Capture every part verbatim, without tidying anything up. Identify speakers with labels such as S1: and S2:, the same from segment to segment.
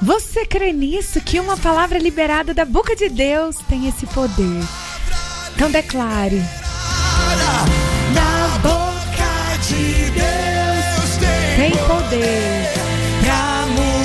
S1: Você crê nisso, que uma palavra liberada da boca de Deus tem esse poder? Então declare: na boca de Deus tem poder pra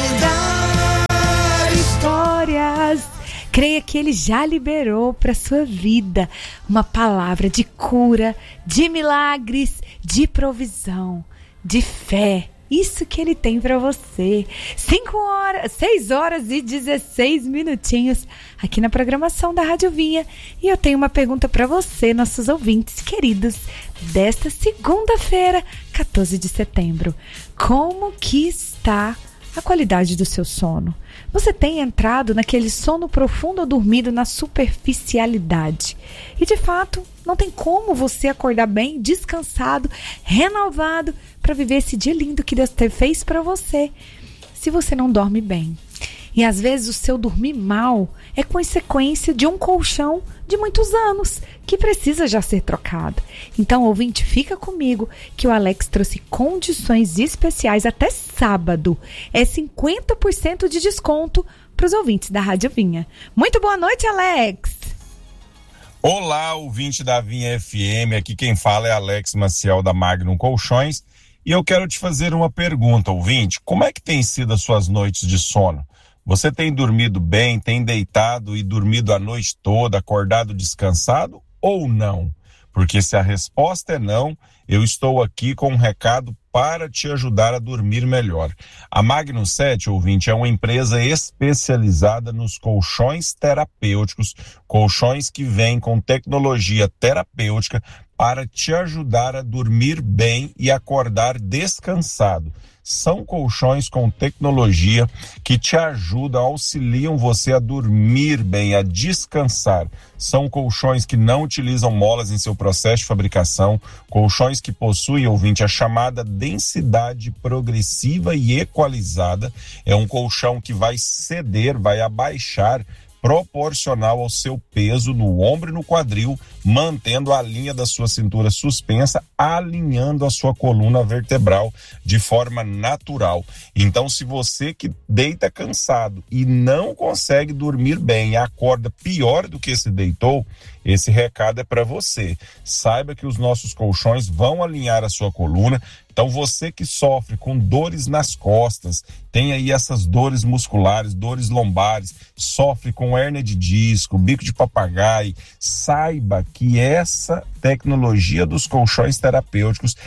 S1: mudar histórias. Creia que Ele já liberou para sua vida uma palavra de cura, de milagres, de provisão, de fé. Isso que Ele tem para você. Cinco horas, seis horas e dezesseis minutinhos aqui na programação da Rádio Vinha. E eu tenho uma pergunta para você, nossos ouvintes queridos, desta segunda-feira, quatorze de setembro. Como que está a qualidade do seu sono? Você tem entrado naquele sono profundo ou dormido na superficialidade? E de fato, não tem como você acordar bem, descansado, renovado para viver esse dia lindo que Deus fez para você, se você não dorme bem. E às vezes o seu dormir mal é consequência de um colchão de muitos anos que precisa já ser trocado. Então, ouvinte, fica comigo que o Alex trouxe condições especiais até sábado. É cinquenta por cento de desconto para os ouvintes da Rádio Vinha. Muito boa noite, Alex!
S2: Olá, ouvinte da Vinha F M. Aqui quem fala é Alex Maciel da Magnum Colchões. E eu quero te fazer uma pergunta, ouvinte. Como é que tem sido as suas noites de sono? Você tem dormido bem, tem deitado e dormido a noite toda, acordado descansado ou não? Porque se a resposta é não, eu estou aqui com um recado para te ajudar a dormir melhor. A Magnum sete, ouvinte, é uma empresa especializada nos colchões terapêuticos, colchões que vêm com tecnologia terapêutica para te ajudar a dormir bem e acordar descansado. São colchões com tecnologia que te ajudam, auxiliam você a dormir bem, a descansar. São colchões que não utilizam molas em seu processo de fabricação, colchões que possuem, ouvinte, a chamada densidade progressiva e equalizada. É um colchão que vai ceder, vai abaixar, proporcional ao seu peso no ombro e no quadril, mantendo a linha da sua cintura suspensa, alinhando a sua coluna vertebral de forma natural. Então, se você que deita cansado e não consegue dormir bem e acorda pior do que se deitou, esse recado é para você. Saiba que os nossos colchões vão alinhar a sua coluna. Então, você que sofre com dores nas costas, tem aí essas dores musculares, dores lombares, sofre com hérnia de disco, bico de papagaio, saiba que essa tecnologia dos colchões terapêuticos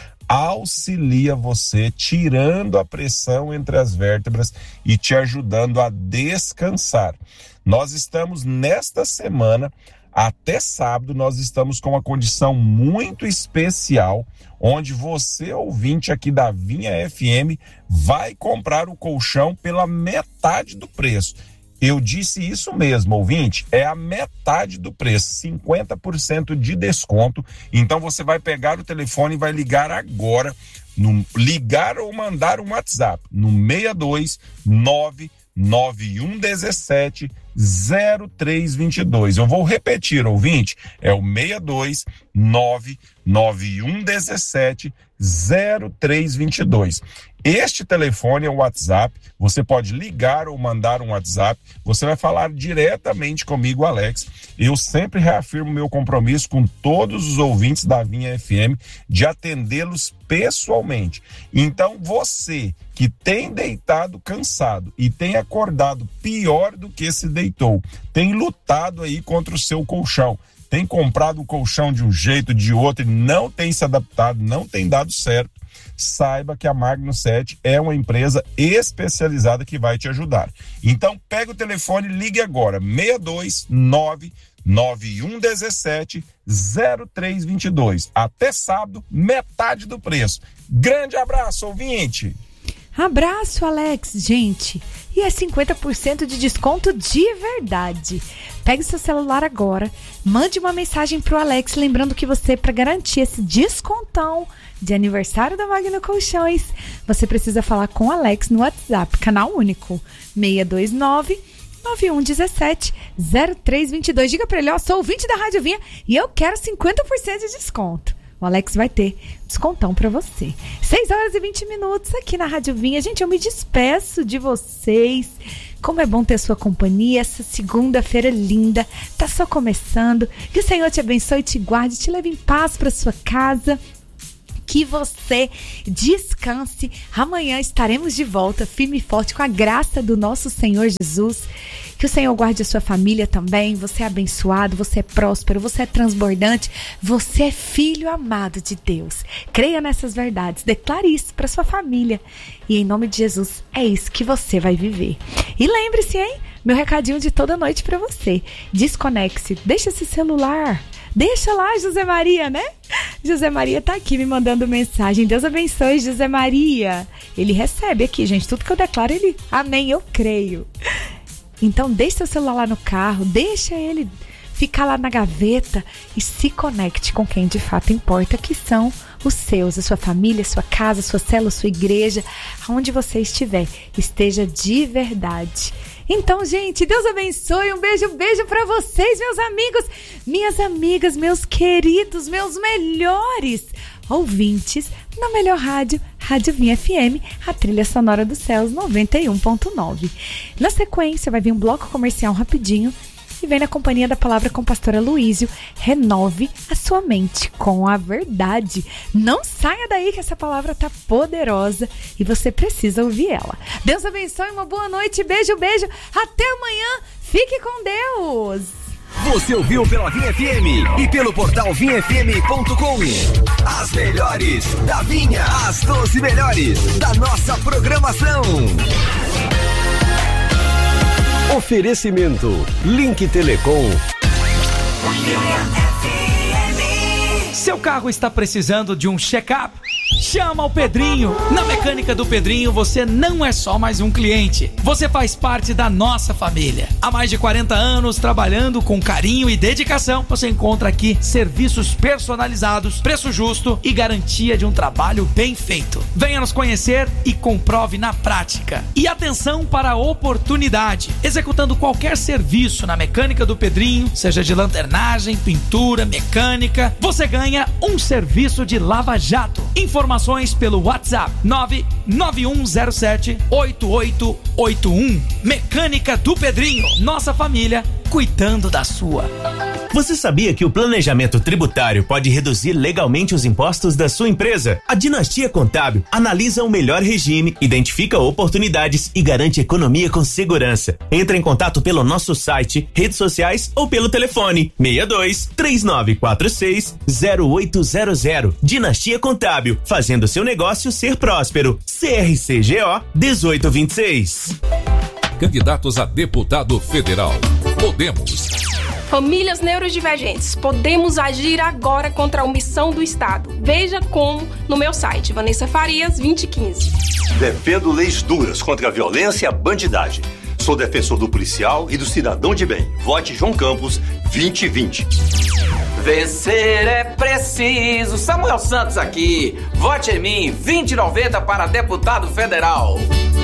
S2: auxilia você, tirando a pressão entre as vértebras e te ajudando a descansar. Nós estamos nesta semana, até sábado, nós estamos com uma condição muito especial, onde você, ouvinte aqui da Vinha F M, vai comprar o colchão pela metade do preço. Eu disse isso mesmo, ouvinte, é a metade do preço, cinquenta por cento de desconto. Então você vai pegar o telefone e vai ligar agora, no, ligar ou mandar um WhatsApp no seis dois nove nove um um sete zero três dois dois. Eu vou repetir, ouvinte, é o seis dois nove nove um um sete zero três dois dois. Este telefone é o WhatsApp, você pode ligar ou mandar um WhatsApp, você vai falar diretamente comigo, Alex. Eu sempre reafirmo meu compromisso com todos os ouvintes da Vinha F M de atendê-los pessoalmente. Então, você que tem deitado cansado e tem acordado pior do que se deitou, tem lutado aí contra o seu colchão, tem comprado um colchão de um jeito, de outro, e não tem se adaptado, não tem dado certo, saiba que a Magnum sete é uma empresa especializada que vai te ajudar. Então, pega o telefone e ligue agora, seis dois nove nove um um sete zero três dois dois. Até sábado, metade do preço. Grande abraço, ouvinte!
S1: Abraço, Alex, gente. E é cinquenta por cento de desconto de verdade. Pegue seu celular agora, mande uma mensagem pro Alex, lembrando que você, para garantir esse descontão de aniversário da Magnum Colchões, você precisa falar com o Alex no WhatsApp, canal único, seis dois nove nove um um sete zero três dois dois. Diga pra ele, ó, sou ouvinte da Rádio Vinha e eu quero cinquenta por cento de desconto. O Alex vai ter descontão pra você. seis horas e vinte minutos aqui na Rádio Vinha. Gente, eu me despeço de vocês. Como é bom ter sua companhia. Essa segunda-feira linda tá só começando. Que o Senhor te abençoe, te guarde, te leve em paz para sua casa. Que você descanse. Amanhã estaremos de volta, firme e forte, com a graça do nosso Senhor Jesus. Que o Senhor guarde a sua família também. Você é abençoado, você é próspero, você é transbordante. Você é filho amado de Deus. Creia nessas verdades. Declare isso para sua família. E em nome de Jesus, é isso que você vai viver. E lembre-se, hein? Meu recadinho de toda noite para você. Desconecte-se. Deixa esse celular. Deixa lá, José Maria, né? José Maria tá aqui me mandando mensagem. Deus abençoe, José Maria. Ele recebe aqui, gente. Tudo que eu declaro, ele... Amém, eu creio. Então, deixa seu celular lá no carro. Deixa ele ficar lá na gaveta e se conecte com quem de fato importa, que são os seus, a sua família, a sua casa, a sua célula, a sua igreja, aonde você estiver. Esteja de verdade. Então, gente, Deus abençoe, um beijo, beijo pra vocês, meus amigos, minhas amigas, meus queridos, meus melhores ouvintes na melhor rádio, Rádio Vinha F M, a trilha sonora dos céus noventa e um ponto nove. Na sequência, vai vir um bloco comercial rapidinho e vem na companhia da palavra com a pastora Luísio. Renove a sua mente com a verdade. Não saia daí que essa palavra tá poderosa e você precisa ouvir ela. Deus abençoe, uma boa noite, beijo, beijo. Até amanhã, fique com Deus.
S3: Você ouviu pela Vinha F M e pelo portal vinha f m ponto com. As melhores da Vinha, as doze melhores da nossa programação. Oferecimento Link Telecom.
S4: Seu carro está precisando de um check-up? Chama o Pedrinho. Na Mecânica do Pedrinho você não é só mais um cliente. Você faz parte da nossa família. Há mais de quarenta anos trabalhando com carinho e dedicação. Você encontra aqui serviços personalizados, preço justo e garantia de um trabalho bem feito. Venha nos conhecer e comprove na prática. E atenção para a oportunidade. Executando qualquer serviço na Mecânica do Pedrinho, seja de lanternagem, pintura, mecânica, você ganha um serviço de lava-jato. Informações pelo WhatsApp nove nove um zero sete oito oito oito um. Mecânica do Pedrinho. Nossa família cuidando da sua.
S5: Você sabia que o planejamento tributário pode reduzir legalmente os impostos da sua empresa? A Dinastia Contábil analisa o melhor regime, identifica oportunidades e garante economia com segurança. Entre em contato pelo nosso site, redes sociais ou pelo telefone seis dois três nove quatro seis zero oito zero zero. Dinastia Contábil, fazendo seu negócio ser próspero. C R C G O dezoito vinte e seis.
S6: Candidatos a deputado federal. Podemos.
S7: Famílias neurodivergentes, podemos agir agora contra a omissão do Estado. Veja como no meu site, Vanessa Farias, vinte e quinze.
S8: Defendo leis duras contra a violência e a bandidagem. Sou defensor do policial e do cidadão de bem. Vote João Campos, vinte e vinte.
S9: Vencer é preciso. Samuel Santos aqui. Vote em mim, vinte e noventa para deputado federal.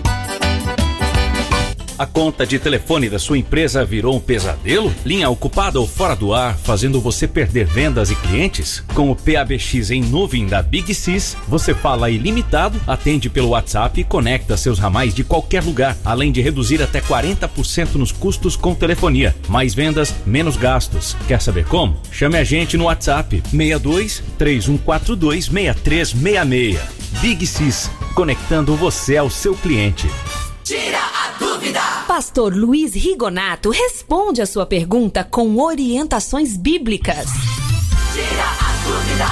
S10: A conta de telefone da sua empresa virou um pesadelo? Linha ocupada ou fora do ar, fazendo você perder vendas e clientes? Com o P A B X em nuvem da Big Sys, você fala ilimitado, atende pelo WhatsApp e conecta seus ramais de qualquer lugar, além de reduzir até quarenta por cento nos custos com telefonia. Mais vendas, menos gastos. Quer saber como? Chame a gente no WhatsApp seis dois três um quatro dois seis três seis seis. Big Sys, conectando você ao seu cliente.
S11: Tira a dúvida! Pastor Luiz Rigonato responde a sua pergunta com orientações bíblicas.
S9: Tira a dúvida!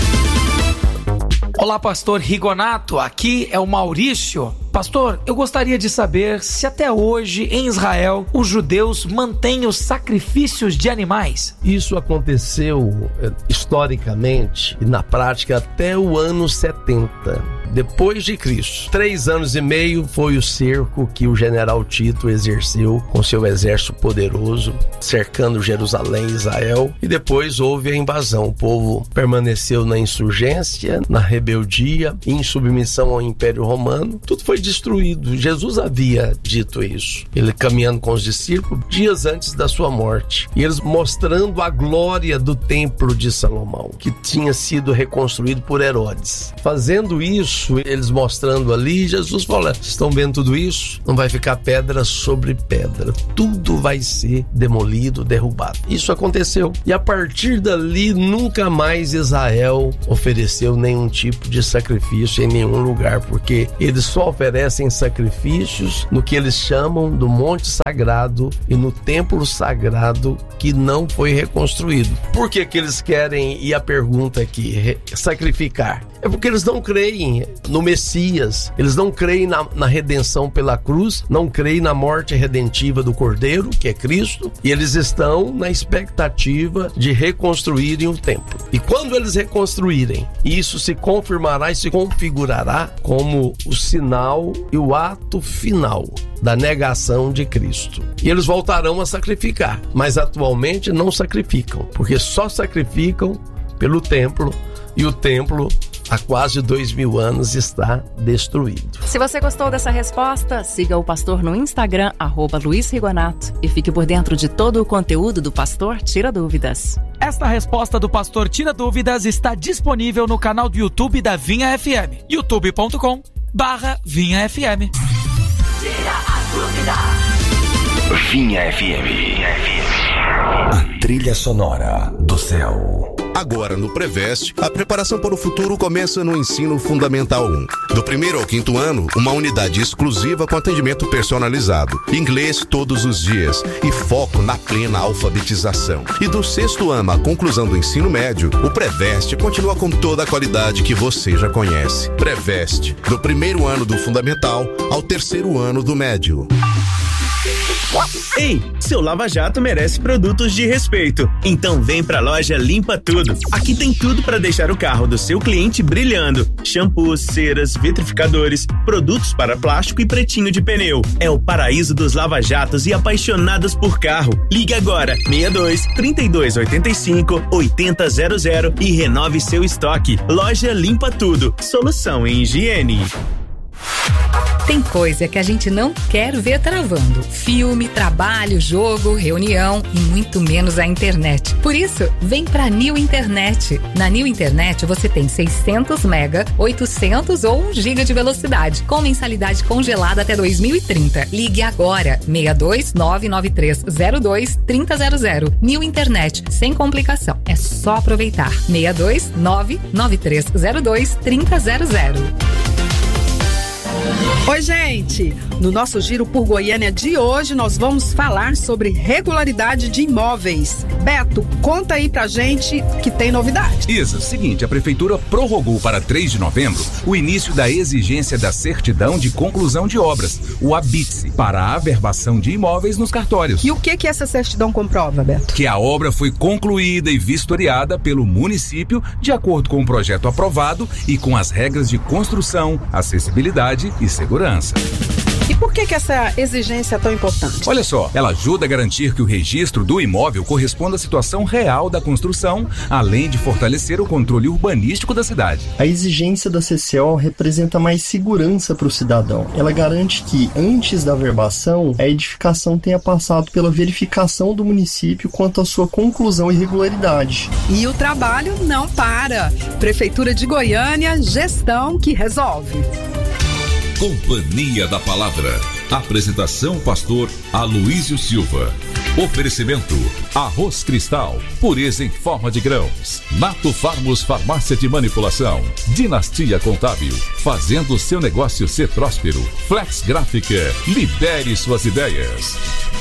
S4: Olá, pastor Rigonato, aqui é o Maurício. Pastor, eu gostaria de saber se até hoje em Israel os judeus mantêm os sacrifícios de animais.
S12: Isso aconteceu historicamente e na prática até o ano setenta. Depois de Cristo. Três anos e meio foi o cerco que o general Tito exerceu com seu exército poderoso, cercando Jerusalém e Israel, e depois houve a invasão. O povo permaneceu na insurgência, na rebeldia, em submissão ao Império Romano. Tudo foi destruído. Jesus havia dito isso. Ele caminhando com os discípulos dias antes da sua morte. E eles mostrando a glória do templo de Salomão, que tinha sido reconstruído por Herodes. Fazendo isso, isso, eles mostrando ali, Jesus falou: vocês estão vendo tudo isso? Não vai ficar pedra sobre pedra, tudo vai ser demolido, derrubado. Isso aconteceu, e a partir dali nunca mais Israel ofereceu nenhum tipo de sacrifício em nenhum lugar, porque eles só oferecem sacrifícios no que eles chamam do Monte Sagrado e no templo sagrado que não foi reconstruído. Por que que eles querem, e a pergunta aqui, re- sacrificar? É porque eles não creem no Messias, eles não creem na, na redenção pela cruz, não creem na morte redentiva do Cordeiro, que é Cristo, e eles estão na expectativa de reconstruírem o templo. E quando eles reconstruírem, isso se confirmará e se configurará como o sinal e o ato final da negação de Cristo. E eles voltarão a sacrificar, mas atualmente não sacrificam, porque só sacrificam pelo templo, e o templo há quase dois mil anos está destruído.
S13: Se você gostou dessa resposta, siga o pastor no Instagram, arroba Luiz Rigonato, e fique por dentro de todo o conteúdo do Pastor Tira Dúvidas.
S4: Esta resposta do Pastor Tira Dúvidas está disponível no canal do YouTube da Vinha F M, youtube ponto com barra Vinha F M.
S3: Tira a dúvida. Vinha F M. A trilha sonora do céu.
S14: Agora no Preveste, a preparação para o futuro começa no Ensino Fundamental um. Do primeiro ao quinto ano, uma unidade exclusiva com atendimento personalizado, inglês todos os dias e foco na plena alfabetização. E do sexto ano à conclusão do ensino médio, o Preveste continua com toda a qualidade que você já conhece. Preveste, do primeiro ano do Fundamental ao terceiro ano do médio.
S5: Ei, seu lava-jato merece produtos de respeito. Então vem pra loja Limpa Tudo. Aqui tem tudo para deixar o carro do seu cliente brilhando. Shampoos, ceras, vitrificadores, produtos para plástico e pretinho de pneu. É o paraíso dos lava-jatos e apaixonados por carro. Ligue agora, seis dois, trinta e dois, oitenta e cinco, oitenta zero zero e renove seu estoque. Loja Limpa Tudo. Solução em higiene.
S11: Tem coisa que a gente não quer ver travando. Filme, trabalho, jogo, reunião e muito menos a internet. Por isso, vem pra New Internet. Na New Internet você tem seiscentos mega, oitocentos ou um giga de velocidade, com mensalidade congelada até dois mil e trinta. Ligue agora, seis dois nove nove três zero dois três zero zero zero. New Internet, sem complicação. É só aproveitar. seis dois nove nove três zero dois três zero zero.
S15: Oi, gente! No nosso Giro por Goiânia de hoje, nós vamos falar sobre regularidade de imóveis. Beto, conta aí pra gente que tem novidade.
S6: Isa, seguinte, a Prefeitura prorrogou para três de novembro o início da exigência da certidão de conclusão de obras, o ABITSE, para a averbação de imóveis nos cartórios.
S15: E o que que essa certidão comprova, Beto?
S6: Que a obra foi concluída e vistoriada pelo município de acordo com o projeto aprovado e com as regras de construção, acessibilidade e segurança.
S15: E por que que essa exigência é tão importante?
S6: Olha só, ela ajuda a garantir que o registro do imóvel corresponda à situação real da construção, além de fortalecer o controle urbanístico da cidade.
S16: A exigência da C C O representa mais segurança para o cidadão. Ela garante que, antes da averbação, a edificação tenha passado pela verificação do município quanto à sua conclusão e regularidade.
S15: E o trabalho não para. Prefeitura de Goiânia, gestão que resolve.
S6: Companhia da Palavra. Apresentação pastor Aloísio Silva. Oferecimento Arroz Cristal, pureza em forma de grãos. Nato Farmos Farmácia de Manipulação. Dinastia Contábil, fazendo seu negócio ser próspero. Flex Gráfica, lidere suas ideias.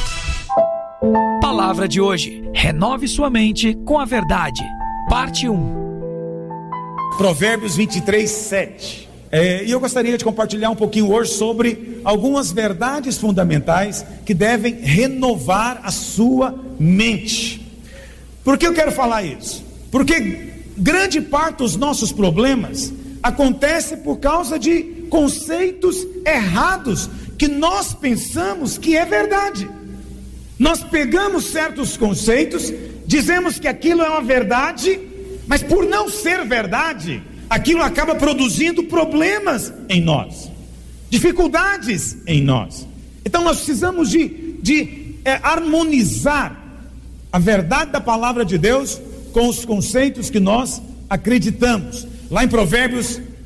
S4: Palavra de hoje. Renove sua mente com a verdade. Parte um.
S17: Provérbios vinte e três, sete. É, e eu gostaria de compartilhar um pouquinho hoje sobre algumas verdades fundamentais que devem renovar a sua mente. Por que eu quero falar isso? Porque grande parte dos nossos problemas acontece por causa de conceitos errados que nós pensamos que é verdade. Nós pegamos certos conceitos, dizemos que aquilo é uma verdade, mas por não ser verdade, aquilo acaba produzindo problemas em nós, dificuldades em nós. Então nós precisamos de, de é, harmonizar a verdade da palavra de Deus com os conceitos que nós acreditamos. Lá em Provérbios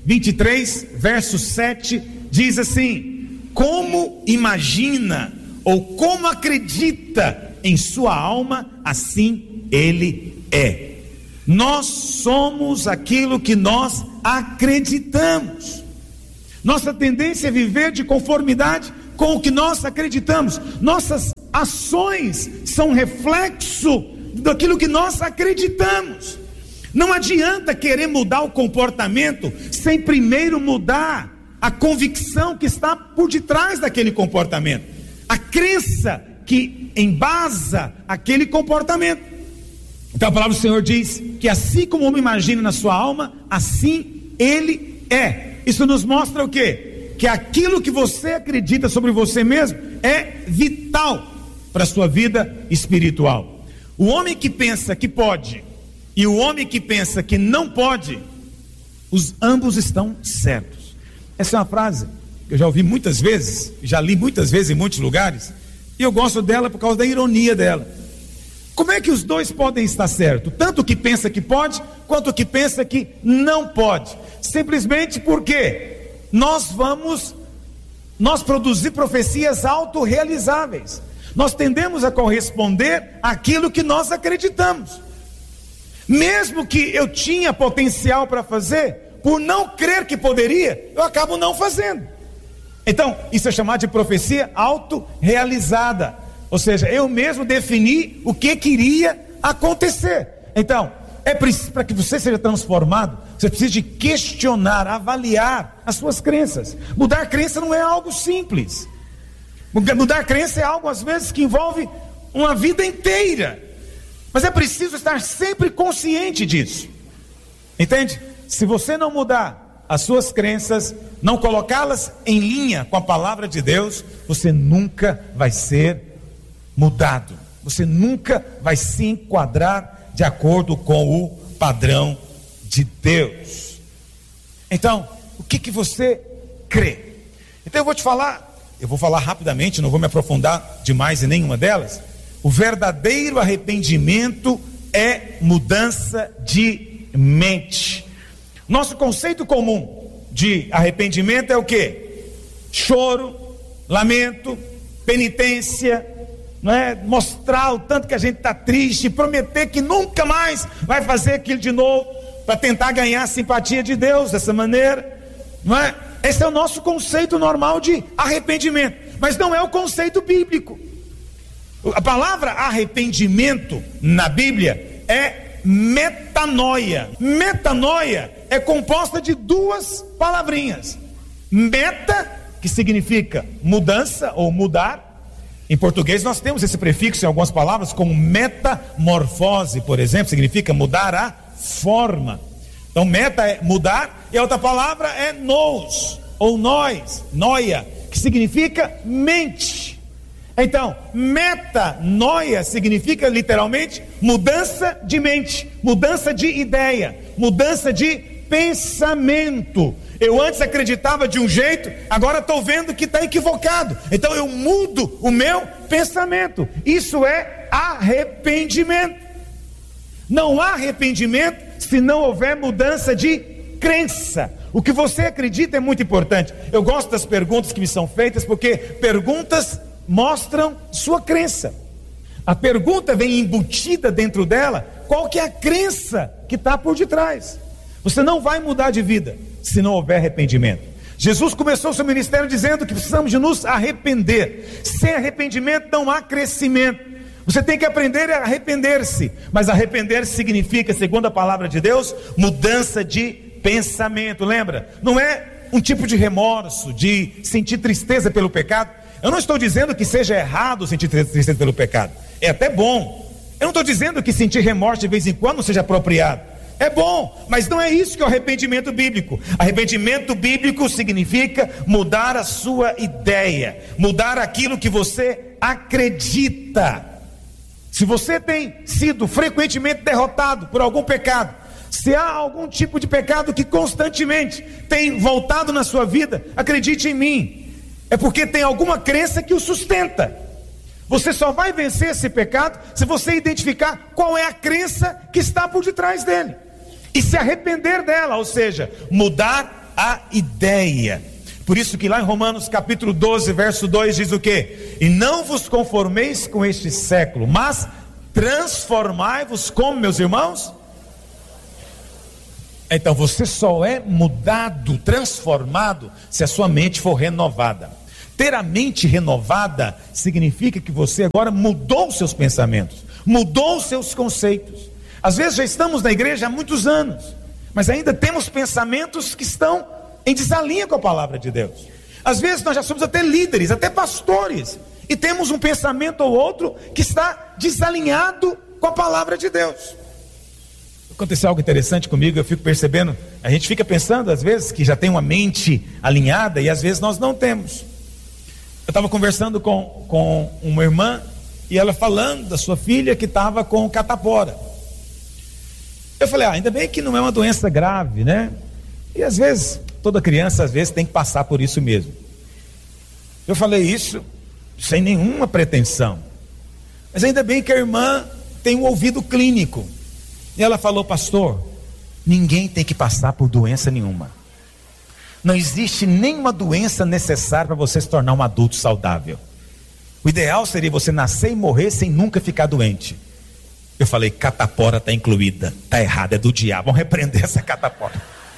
S17: vinte e três, verso sete, diz assim: como imagina ou como acredita em sua alma, assim ele é. Nós somos aquilo que nós acreditamos. Nossa tendência é viver de conformidade com o que nós acreditamos. Nossas ações são reflexo daquilo que nós acreditamos. Não adianta querer mudar o comportamento sem primeiro mudar a convicção que está por detrás daquele comportamento, a crença que embasa aquele comportamento. Então a palavra do Senhor diz que assim como o homem imagina na sua alma, assim ele é. Isso nos mostra o quê? Que aquilo que você acredita sobre você mesmo é vital para a sua vida espiritual. O homem que pensa que pode e o homem que pensa que não pode, os ambos estão certos. Essa é uma frase que eu já ouvi muitas vezes, já li muitas vezes em muitos lugares, e eu gosto dela por causa da ironia dela. Como é que os dois podem estar certos? Tanto o que pensa que pode, quanto o que pensa que não pode. Simplesmente porque nós vamos, nós produzir profecias autorrealizáveis. Nós tendemos a corresponder àquilo que nós acreditamos. Mesmo que eu tinha potencial para fazer, por não crer que poderia, eu acabo não fazendo. Então, isso é chamado de profecia autorrealizada. Ou seja, eu mesmo defini o que queria acontecer. Então, é para que você seja transformado, você precisa de questionar, avaliar as suas crenças. Mudar crença não é algo simples. Mudar crença é algo, às vezes, que envolve uma vida inteira. Mas é preciso estar sempre consciente disso. Entende? Se você não mudar as suas crenças, não colocá-las em linha com a palavra de Deus, você nunca vai ser mudado. Você nunca vai se enquadrar de acordo com o padrão de Deus. Então, o que que você crê? Então eu vou te falar, eu vou falar rapidamente, não vou me aprofundar demais em nenhuma delas. O verdadeiro arrependimento é mudança de mente. Nosso conceito comum de arrependimento é o quê? Choro, lamento, penitência, não é? Mostrar o tanto que a gente está triste, prometer que nunca mais vai fazer aquilo de novo, para tentar ganhar a simpatia de Deus dessa maneira, não é? Esse é o nosso conceito normal de arrependimento, mas não é o conceito bíblico. A palavra arrependimento na Bíblia é metanoia. Metanoia é composta de duas palavrinhas. Meta, que significa mudança ou mudar. Em português nós temos esse prefixo em algumas palavras, como metamorfose, por exemplo, significa mudar a forma. Então meta é mudar, e a outra palavra é nous, ou nós, noia, que significa mente. Então, metanoia significa literalmente mudança de mente, mudança de ideia, mudança de pensamento. Eu antes acreditava de um jeito, agora estou vendo que está equivocado. Então eu mudo o meu pensamento. Isso é arrependimento. Não há arrependimento se não houver mudança de crença. O que você acredita é muito importante. Eu gosto das perguntas que me são feitas, porque perguntas mostram sua crença. A pergunta vem embutida dentro dela qual que é a crença que está por detrás. Você não vai mudar de vida se não houver arrependimento. Jesus começou seu ministério dizendo que precisamos de nos arrepender. Sem arrependimento não há crescimento. Você tem que aprender a arrepender-se. Mas arrepender-se significa, segundo a palavra de Deus, mudança de pensamento. Lembra? Não é um tipo de remorso, de sentir tristeza pelo pecado. Eu não estou dizendo que seja errado sentir tristeza pelo pecado. É até bom. Eu não estou dizendo que sentir remorso de vez em quando seja apropriado. É bom, mas não é isso que é o arrependimento bíblico. Arrependimento bíblico significa mudar a sua ideia, mudar aquilo que você acredita. Se você tem sido frequentemente derrotado por algum pecado, se há algum tipo de pecado que constantemente tem voltado na sua vida, acredite em mim, é porque tem alguma crença que o sustenta. Você só vai vencer esse pecado se você identificar qual é a crença que está por detrás dele e se arrepender dela, ou seja, mudar a ideia. Por isso que lá em Romanos capítulo doze, verso dois diz o quê? E não vos conformeis com este século, mas transformai-vos como, meus irmãos? Então você só é mudado, transformado, se a sua mente for renovada. Ter a mente renovada significa que você agora mudou os seus pensamentos, mudou os seus conceitos. Às vezes já estamos na igreja há muitos anos, mas ainda temos pensamentos que estão em desalinho com a palavra de Deus. Às vezes nós já somos até líderes, até pastores, e temos um pensamento ou outro que está desalinhado com a palavra de Deus. Aconteceu algo interessante comigo, eu fico percebendo, a gente fica pensando às vezes que já tem uma mente alinhada e às vezes nós não temos. Eu estava conversando com, com uma irmã e ela falando da sua filha que estava com catapora. Eu falei, ah, ainda bem que não é uma doença grave, né? E às vezes, toda criança às vezes tem que passar por isso mesmo. Eu falei isso sem nenhuma pretensão, mas ainda bem que a irmã tem um ouvido clínico. E ela falou, pastor, ninguém tem que passar por doença nenhuma. Não existe nenhuma doença necessária para você se tornar um adulto saudável. O ideal seria você nascer e morrer sem nunca ficar doente. Eu falei, catapora está incluída. Está errado, é do diabo. Vamos repreender essa catapora.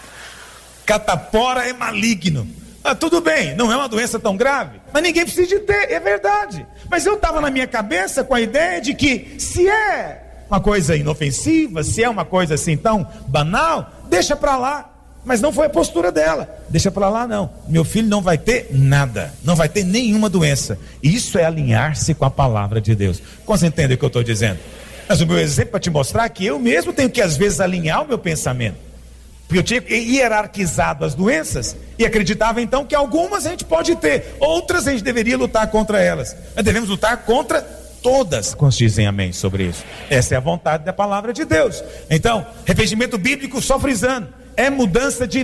S17: Catapora é maligno. Ah, tudo bem, não é uma doença tão grave, mas ninguém precisa de ter, é verdade. Mas eu estava na minha cabeça com a ideia de que se é uma coisa inofensiva, se é uma coisa assim tão banal, deixa para lá. Mas não foi a postura dela. Deixa para lá não. Meu filho não vai ter nada, não vai ter nenhuma doença. Isso é alinhar-se com a palavra de Deus. Como você entende o que eu estou dizendo? Mas o meu exemplo para te mostrar que eu mesmo tenho que às vezes alinhar o meu pensamento. Porque eu tinha hierarquizado as doenças e acreditava então que algumas a gente pode ter, outras a gente deveria lutar contra elas. Mas devemos lutar contra todas. Quantos dizem amém sobre isso? Essa é a vontade da palavra de Deus. Então, arrependimento bíblico, só frisando, é mudança de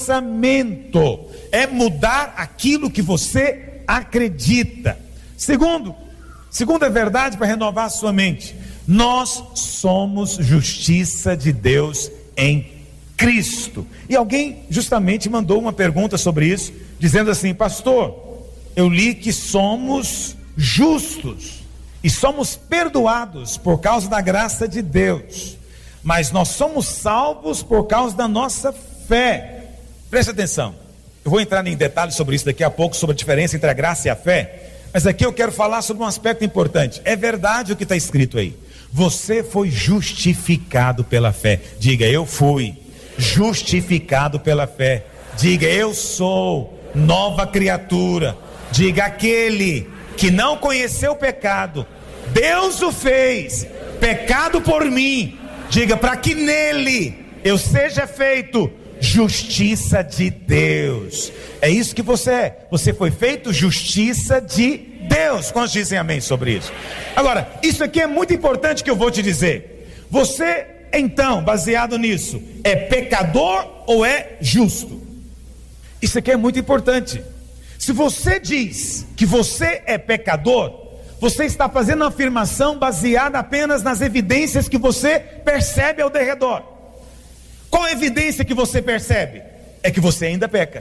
S17: pensamento, é mudar aquilo que você acredita. Segundo, segunda verdade para renovar a sua mente, nós somos justiça de Deus em Cristo. E alguém justamente mandou uma pergunta sobre isso, dizendo assim, pastor, eu li que somos justos e somos perdoados por causa da graça de Deus, mas nós somos salvos por causa da nossa fé. Preste atenção, eu vou entrar em detalhes sobre isso daqui a pouco, sobre a diferença entre a graça e a fé, mas aqui eu quero falar sobre um aspecto importante. É verdade o que está escrito aí, você foi justificado pela fé. Diga, eu fui justificado pela fé. Diga, eu sou nova criatura. Diga, aquele que não conheceu o pecado, Deus o fez pecado por mim. Diga, para que nele eu seja feito justiça de Deus. É isso que você é. Você foi feito justiça de Deus. Quantos dizem amém sobre isso? Agora, isso aqui é muito importante que eu vou te dizer. Você, então, baseado nisso, é pecador ou é justo? Isso aqui é muito importante. Se você diz que você é pecador, você está fazendo uma afirmação baseada apenas nas evidências que você percebe ao derredor. Qual a evidência que você percebe? É que você ainda peca.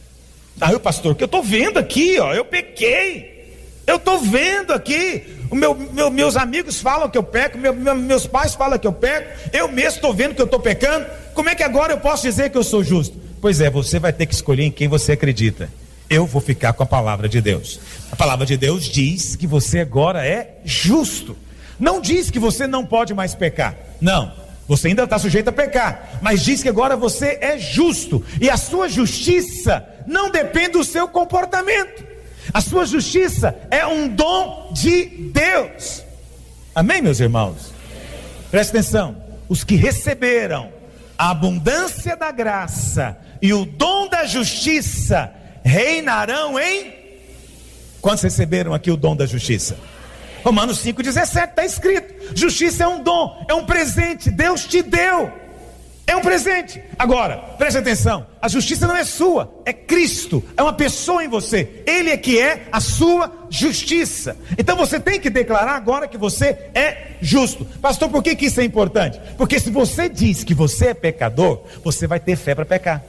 S17: Ah, eu pastor, que eu estou vendo aqui, ó, eu pequei. Eu estou vendo aqui, o meu, meu, meus amigos falam que eu peco, meu, meu, meus pais falam que eu peco, eu mesmo estou vendo que eu estou pecando. Como é que agora eu posso dizer que eu sou justo? Pois é, você vai ter que escolher em quem você acredita. Eu vou ficar com a palavra de Deus. A palavra de Deus diz que você agora é justo. Não diz que você não pode mais pecar. Não, você ainda está sujeito a pecar, mas diz que agora você é justo. E a sua justiça não depende do seu comportamento. A sua justiça é um dom de Deus. Amém, meus irmãos? Preste atenção. Os que receberam a abundância da graça e o dom da justiça reinarão em... Quantos receberam aqui o dom da justiça? Romanos cinco, dezessete está escrito. Justiça é um dom, é um presente, Deus te deu. É um presente. Agora, preste atenção, a justiça não é sua, é Cristo, é uma pessoa em você. Ele é que é a sua justiça. Então você tem que declarar agora que você é justo. Pastor, por que que isso é importante? Porque se você diz que você é pecador, você vai ter fé para pecar.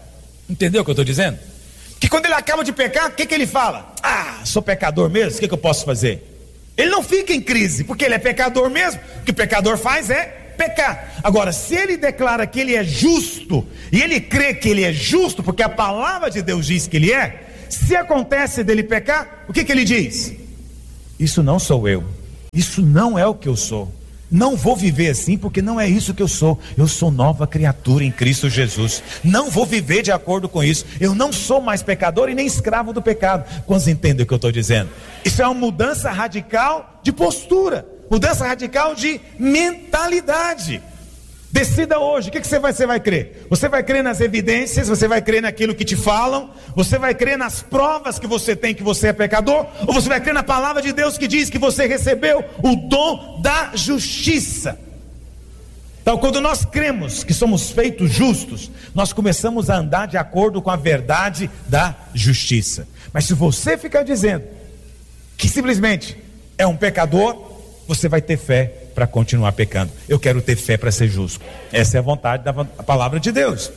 S17: Entendeu o que eu estou dizendo? Que quando ele acaba de pecar, o que, que ele fala? Ah, sou pecador mesmo, o que, que eu posso fazer? Ele não fica em crise, porque ele é pecador mesmo. O que o pecador faz é pecar. Agora, se ele declara que ele é justo, e ele crê que ele é justo, porque a palavra de Deus diz que ele é, se acontece dele pecar, o que, que ele diz? Isso não sou eu, isso não é o que eu sou. Não vou viver assim, porque não é isso que eu sou. Eu sou nova criatura em Cristo Jesus. Não vou viver de acordo com isso. Eu não sou mais pecador e nem escravo do pecado. Quantos entendem o que eu estou dizendo? Isso é uma mudança radical de postura, mudança radical de mentalidade. Decida hoje, o que, que você, vai, você vai crer? Você vai crer nas evidências, você vai crer naquilo que te falam, você vai crer nas provas que você tem que você é pecador, ou você vai crer na palavra de Deus que diz que você recebeu o dom da justiça? Então, quando nós cremos que somos feitos justos, nós começamos a andar de acordo com a verdade da justiça. Mas se você ficar dizendo que simplesmente é um pecador, você vai ter fé para continuar pecando. Eu quero ter fé para ser justo. Essa é a vontade da palavra de Deus.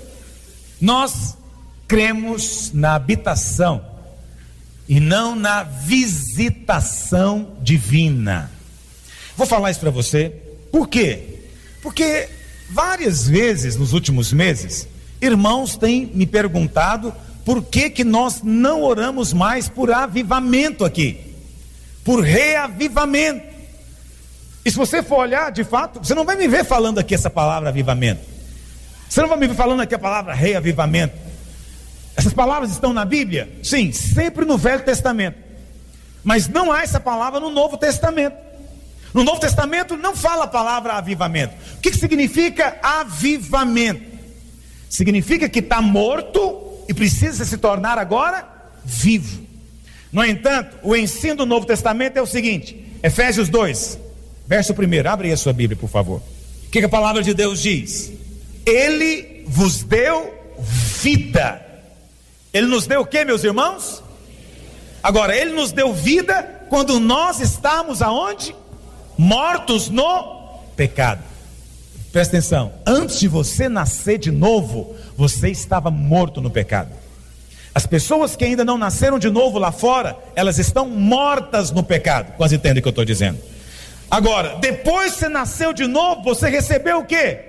S17: Nós cremos na habitação e não na visitação divina. Vou falar isso para você. Por quê? Porque várias vezes nos últimos meses, irmãos têm me perguntado por que que nós não oramos mais por avivamento aqui, por reavivamento. E se você for olhar, de fato, você não vai me ver falando aqui essa palavra avivamento. Você não vai me ver falando aqui a palavra reavivamento. Essas palavras estão na Bíblia? Sim, sempre no Velho Testamento. Mas não há essa palavra no Novo Testamento. No Novo Testamento não fala a palavra avivamento. O que, que significa avivamento? Significa que está morto e precisa se tornar agora vivo. No entanto, o ensino do Novo Testamento é o seguinte: Efésios dois, verso primeiro, abre aí a sua Bíblia, por favor. O que, que a palavra de Deus diz? Ele vos deu vida. Ele nos deu o que, meus irmãos? Agora, Ele nos deu vida quando nós estamos aonde? Mortos no pecado. Presta atenção, antes de você nascer de novo, você estava morto no pecado. As pessoas que ainda não nasceram de novo lá fora, elas estão mortas no pecado. Quase entendem o que eu estou dizendo. Agora, depois que você nasceu de novo, você recebeu o quê?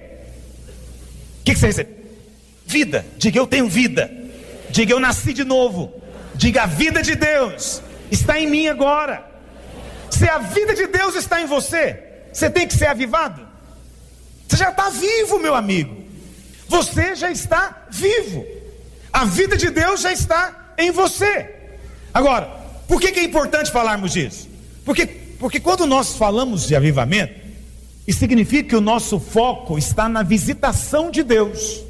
S17: O que, que você recebeu? Vida. Diga, eu tenho vida. Diga, eu nasci de novo. Diga, a vida de Deus está em mim agora. Se a vida de Deus está em você, você tem que ser avivado. Você já está vivo, meu amigo. Você já está vivo. A vida de Deus já está em você. Agora, por que, que é importante falarmos disso? Porque, porque quando nós falamos de avivamento, isso significa que o nosso foco está na visitação de Deus.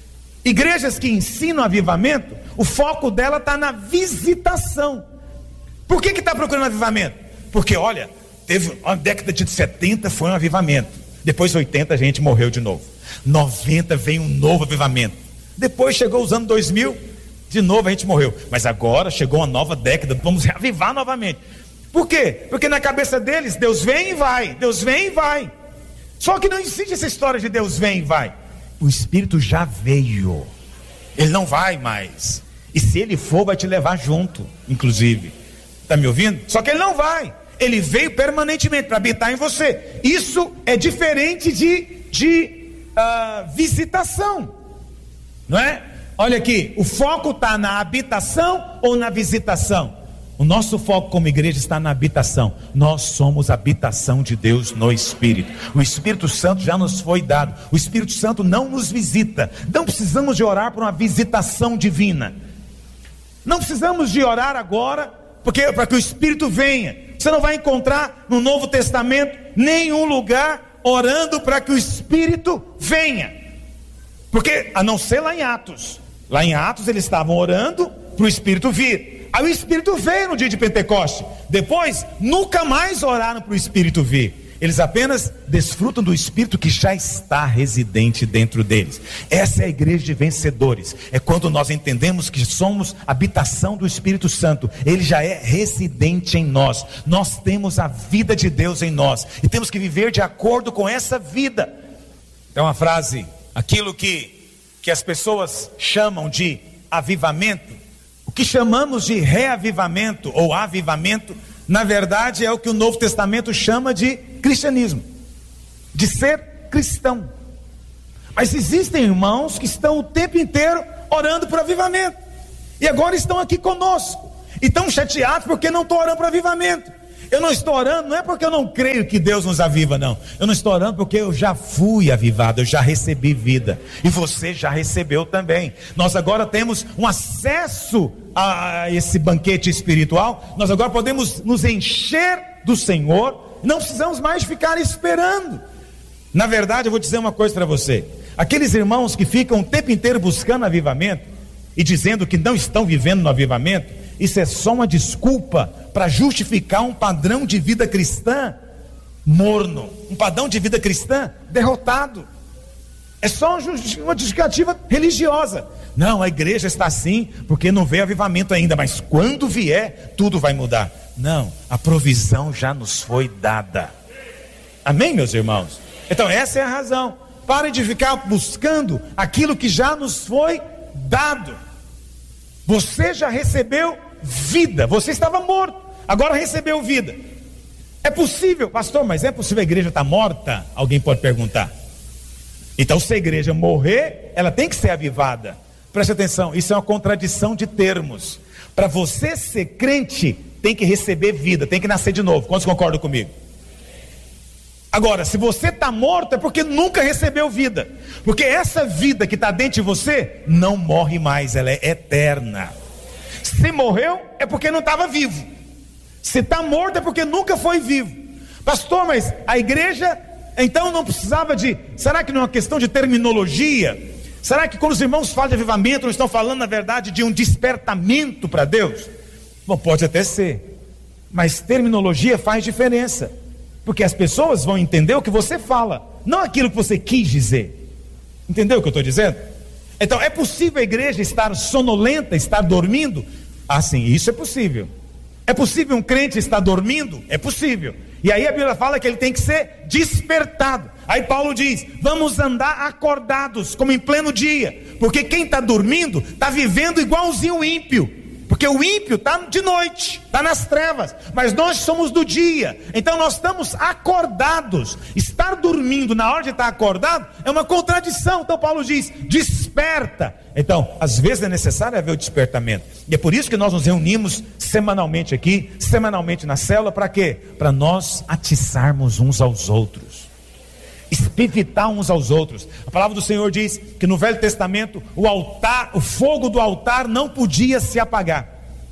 S17: Igrejas que ensinam avivamento, o foco dela está na visitação. Por que que está procurando avivamento? Porque olha, teve uma década de setenta, foi um avivamento. Depois oitenta a gente morreu de novo. noventa veio um novo avivamento. Depois chegou os anos dois mil, de novo a gente morreu. Mas agora chegou uma nova década, vamos reavivar novamente. Por quê? Porque na cabeça deles, Deus vem e vai, Deus vem e vai. Só que não existe essa história de Deus vem e vai. O Espírito já veio, Ele não vai mais. E se Ele for, vai te levar junto, inclusive. Está me ouvindo? Só que Ele não vai. Ele veio permanentemente para habitar em você. Isso é diferente de, de uh, visitação, não é? Olha aqui, o foco está na habitação ou na visitação? O nosso foco como igreja está na habitação. Nós somos a habitação de Deus no Espírito. O Espírito Santo já nos foi dado. O Espírito Santo não nos visita. Não precisamos de orar por uma visitação divina. Não precisamos de orar agora porque para que o Espírito venha. Você não vai encontrar no Novo Testamento nenhum lugar orando para que o Espírito venha. Porque, a não ser lá em Atos. Lá em Atos eles estavam orando para o Espírito vir. Aí o Espírito veio no dia de Pentecoste. Depois, nunca mais oraram para o Espírito vir. Eles apenas desfrutam do Espírito que já está residente dentro deles. Essa é a igreja de vencedores. É quando nós entendemos que somos habitação do Espírito Santo. Ele já é residente em nós. Nós temos a vida de Deus em nós. E temos que viver de acordo com essa vida. É uma frase, aquilo que, que as pessoas chamam de avivamento, o que chamamos de reavivamento ou avivamento, na verdade é o que o Novo Testamento chama de cristianismo, de ser cristão. Mas existem irmãos que estão o tempo inteiro orando por avivamento, e agora estão aqui conosco, e estão chateados porque não estão orando por avivamento. Eu não estou orando, não é porque eu não creio que Deus nos aviva, não. Eu não estou orando porque eu já fui avivado, eu já recebi vida. E você já recebeu também. Nós agora temos um acesso a esse banquete espiritual. Nós agora podemos nos encher do Senhor. Não precisamos mais ficar esperando. Na verdade, eu vou dizer uma coisa para você. Aqueles irmãos que ficam o tempo inteiro buscando avivamento e dizendo que não estão vivendo no avivamento, isso é só uma desculpa para justificar um padrão de vida cristã morno, um padrão de vida cristã derrotado. É só uma justificativa religiosa. Não, a igreja está assim porque não veio avivamento ainda, mas quando vier, tudo vai mudar. Não, a provisão já nos foi dada. Amém, meus irmãos? Então essa é a razão. Pare de ficar buscando aquilo que já nos foi dado. Você já recebeu vida, você estava morto, agora recebeu vida. É possível, pastor, mas é possível a igreja estar morta? Alguém pode perguntar. Então, se a igreja morrer, ela tem que ser avivada. Preste atenção, isso é uma contradição de termos. Para você ser crente, tem que receber vida, tem que nascer de novo. Quantos concordam comigo? Agora, se você está morto, é porque nunca recebeu vida, porque essa vida que está dentro de você não morre mais, ela é eterna. Se morreu, é porque não estava vivo. Se está morto, é porque nunca foi vivo. Pastor, mas a igreja então não precisava de... Será que não é uma questão de terminologia? Será que quando os irmãos falam de avivamento, não estão falando na verdade de um despertamento para Deus? Bom, pode até ser, mas terminologia faz diferença, porque as pessoas vão entender o que você fala, não aquilo que você quis dizer. Entendeu o que eu estou dizendo? Então, é possível a igreja estar sonolenta, estar dormindo? Ah, sim, isso é possível. É possível um crente estar dormindo? É possível. E aí a Bíblia fala que ele tem que ser despertado. Aí Paulo diz, vamos andar acordados, como em pleno dia. Porque quem está dormindo, está vivendo igualzinho o ímpio. Porque o ímpio está de noite, está nas trevas, mas nós somos do dia, então nós estamos acordados. Estar dormindo na hora de estar acordado é uma contradição. Então Paulo diz, desperta. Então, às vezes é necessário haver o despertamento, e é por isso que nós nos reunimos semanalmente aqui, semanalmente na célula, para quê? Para nós atiçarmos uns aos outros, espivitar uns aos outros. A palavra do Senhor diz que no Velho Testamento o altar, o fogo do altar não podia se apagar.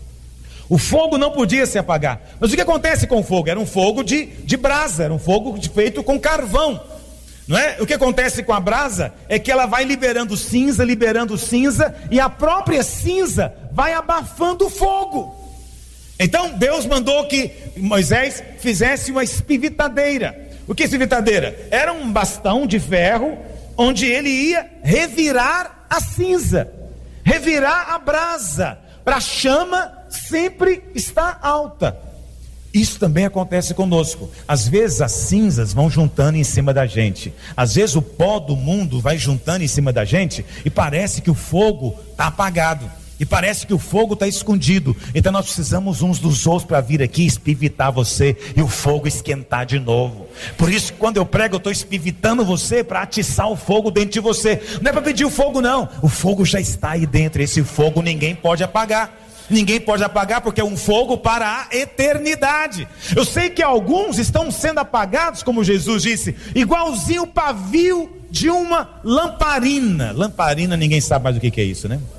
S17: O fogo não podia se apagar. Mas o que acontece com o fogo? Era um fogo de, de brasa, era um fogo de, feito com carvão, não é? O que acontece com a brasa é que ela vai liberando cinza, liberando cinza, e a própria cinza vai abafando o fogo. Então Deus mandou que Moisés fizesse uma espivitadeira. O que é espivitadeira? Era um bastão de ferro, onde ele ia revirar a cinza, revirar a brasa, para a chama sempre estar alta. Isso também acontece conosco. Às vezes as cinzas vão juntando em cima da gente, às vezes o pó do mundo vai juntando em cima da gente, e parece que o fogo está apagado, e parece que o fogo está escondido. Então nós precisamos uns dos outros para vir aqui espivitar você e o fogo esquentar de novo. Por isso que quando eu prego, eu estou espivitando você para atiçar o fogo dentro de você. Não é para pedir o fogo, não. O fogo já está aí dentro. Esse fogo ninguém pode apagar. Ninguém pode apagar, porque é um fogo para a eternidade. Eu sei que alguns estão sendo apagados, como Jesus disse, igualzinho o pavio de uma lamparina. Lamparina, ninguém sabe mais o que é isso, né?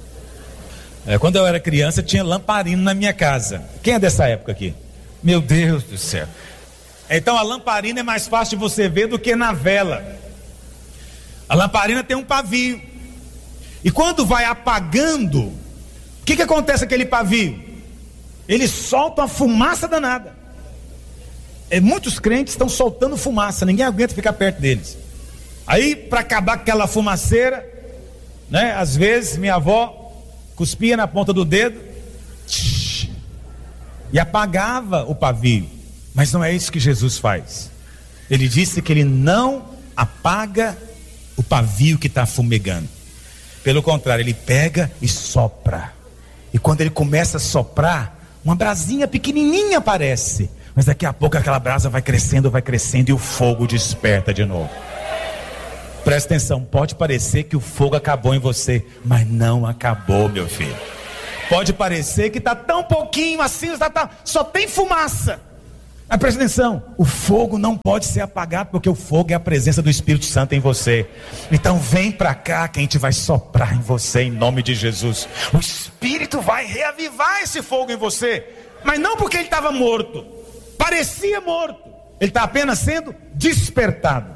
S17: É, quando eu era criança, tinha lamparina na minha casa. Quem é dessa época aqui? Meu Deus do céu. Então a lamparina é mais fácil de você ver do que na vela. A lamparina tem um pavio, e quando vai apagando, o que que acontece com aquele pavio? Ele solta uma fumaça danada. É, muitos crentes estão soltando fumaça, ninguém aguenta ficar perto deles. Aí, para acabar com aquela fumaceira, né, às vezes minha avó cuspia na ponta do dedo tsh, e apagava o pavio. Mas não é isso que Jesus faz. Ele disse que ele não apaga o pavio que está fumegando. Pelo contrário, ele pega e sopra. E quando ele começa a soprar, uma brasinha pequenininha aparece. Mas daqui a pouco aquela brasa vai crescendo, vai crescendo e o fogo desperta de novo. Presta atenção, pode parecer que o fogo acabou em você, mas não acabou, meu filho. Pode parecer que está tão pouquinho assim, só tem fumaça. Mas presta atenção, o fogo não pode ser apagado, porque o fogo é a presença do Espírito Santo em você. Então vem para cá que a gente vai soprar em você em nome de Jesus. O Espírito vai reavivar esse fogo em você, mas não porque ele estava morto, parecia morto. Ele está apenas sendo despertado,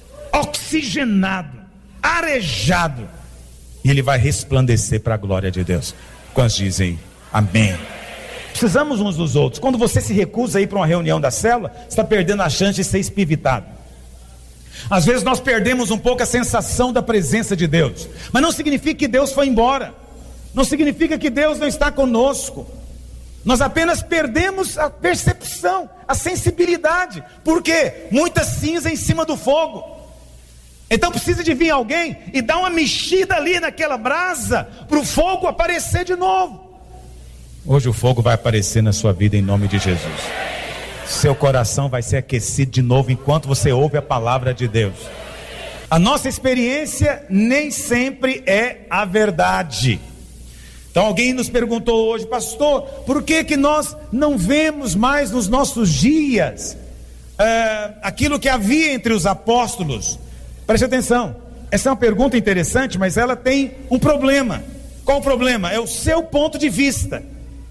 S17: oxigenado, arejado, e ele vai resplandecer para a glória de Deus. Quantos dizem amém? Precisamos uns dos outros. Quando você se recusa a ir para uma reunião da célula, você está perdendo a chance de ser espivitado. Às vezes nós perdemos um pouco a sensação da presença de Deus, mas não significa que Deus foi embora, não significa que Deus não está conosco. Nós apenas perdemos a percepção, a sensibilidade. Por quê? Muita cinza em cima do fogo. Então precisa de vir alguém e dar uma mexida ali naquela brasa para o fogo aparecer de novo. Hoje o fogo vai aparecer na sua vida em nome de Jesus. Seu coração vai ser aquecido de novo enquanto você ouve a palavra de Deus. A nossa experiência nem sempre é a verdade. Então alguém nos perguntou hoje, pastor, por que que nós não vemos mais nos nossos dias é, aquilo que havia entre os apóstolos? Preste atenção, essa é uma pergunta interessante, mas ela tem um problema. Qual o problema? É o seu ponto de vista.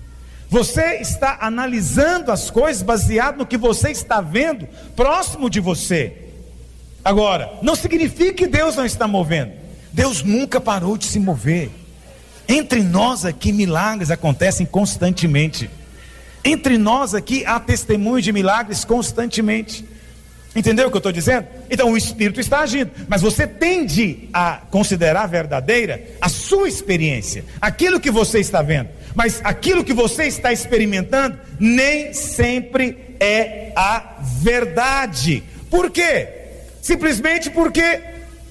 S17: Você está analisando as coisas baseado no que você está vendo próximo de você. Agora, não significa que Deus não está movendo. Deus nunca parou de se mover. Entre nós aqui milagres acontecem constantemente. Entre nós aqui há testemunhos de milagres constantemente. Entendeu o que eu estou dizendo? Então o Espírito está agindo, mas você tende a considerar verdadeira a sua experiência, aquilo que você está vendo. Mas aquilo que você está experimentando nem sempre é a verdade. Por quê? Simplesmente porque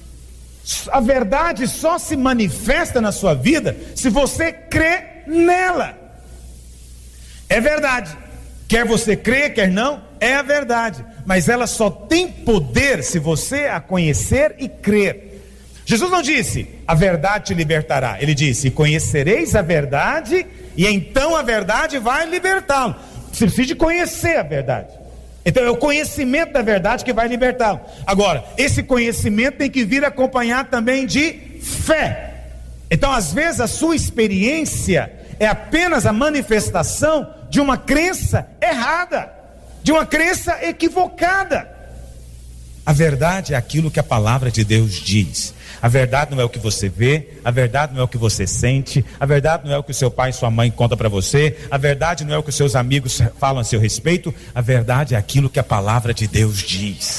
S17: a verdade só se manifesta na sua vida se você crê nela. É verdade. Quer você crê, quer não, é a verdade. Mas ela só tem poder se você a conhecer e crer. Jesus não disse, a verdade te libertará. Ele disse, conhecereis a verdade e então a verdade vai libertá-lo. Você precisa de conhecer a verdade. Então é o conhecimento da verdade que vai libertá-lo. Agora, esse conhecimento tem que vir acompanhado também de fé. Então às vezes a sua experiência é apenas a manifestação de uma crença errada, de uma crença equivocada. A verdade é aquilo que a palavra de Deus diz. A verdade não é o que você vê, a verdade não é o que você sente, a verdade não é o que o seu pai e sua mãe contam para você, a verdade não é o que os seus amigos falam a seu respeito, a verdade é aquilo que a palavra de Deus diz.